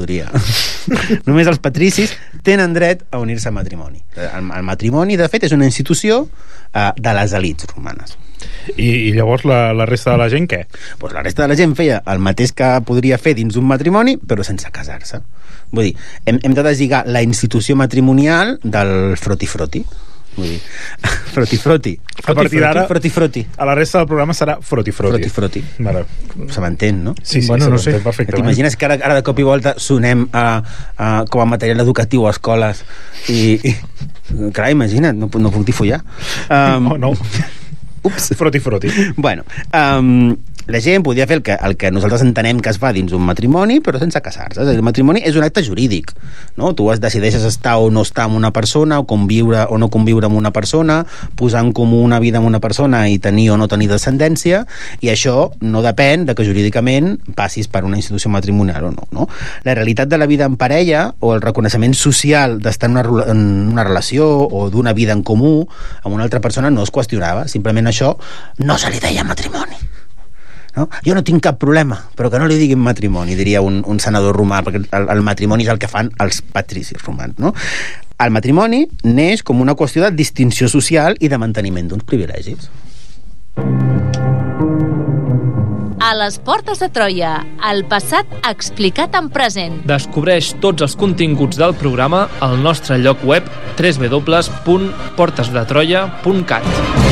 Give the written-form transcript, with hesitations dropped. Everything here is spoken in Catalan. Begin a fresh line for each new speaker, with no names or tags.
Només els patricis tenen dret a unir-se a matrimoni. El matrimoni, de fet, és una institució de les elits romanes.
I llavors la resta de la gent què?
Pues la resta de la gent feia el mateix que podria fer dins d'un matrimoni, però sense casar-se. Vull dir, hem de deslligar la institució matrimonial del froti-froti. Vull dir, froti-froti.
A partir d'ara,
froti-froti.
a la resta del programa serà froti-froti.
Froti-froti.
Vale.
Se m'entén, no?
Sí,
Bueno, no sé.
perfectament.
T'imagines que ara de cop i volta sonem com a material educatiu a escoles i clar, imagina't, no puc dir follar.
No.
Ups.
Froti-froti.
Bueno, la gent podia fer el que nosaltres entenem que es fa dins un matrimoni, però sense casar-se. El matrimoni és un acte jurídic, no? Tu decideixes estar o no estar amb una persona, o conviure o no conviure amb una persona, posar en comú una vida amb una persona i tenir o no tenir descendència, i això no depèn de que jurídicament passis per una institució matrimonial o no, no? La realitat de la vida en parella o el reconeixement social d'estar en una relació o d'una vida en comú amb una altra persona no es qüestionava, simplement això no se li deia matrimoni. No? Jo no tinc cap problema, però que no li diguin matrimoni, diria un senador romà, perquè el matrimoni és el que fan els patricis romans, no? El matrimoni neix com una qüestió de distinció social i de manteniment d'uns privilegis.
A les portes de Troia, el passat explicat en present.
Descobreix tots els continguts del programa al nostre lloc web www.portesdetroia.cat.